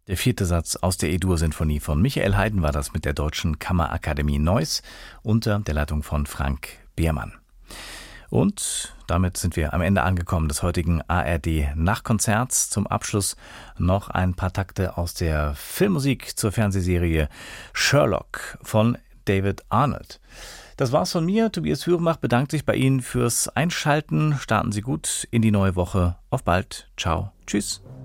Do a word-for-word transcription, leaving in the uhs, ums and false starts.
Der vierte Satz aus der E-Dur-Sinfonie von Michael Haydn war das mit der Deutschen Kammerakademie Neuss unter der Leitung von Frank Behrmann. Und damit sind wir am Ende angekommen des heutigen A R D-Nachtkonzerts. Zum Abschluss noch ein paar Takte aus der Filmmusik zur Fernsehserie Sherlock von David Arnold. Das war's von mir. Tobias Fürmach bedankt sich bei Ihnen fürs Einschalten. Starten Sie gut in die neue Woche. Auf bald. Ciao. Tschüss.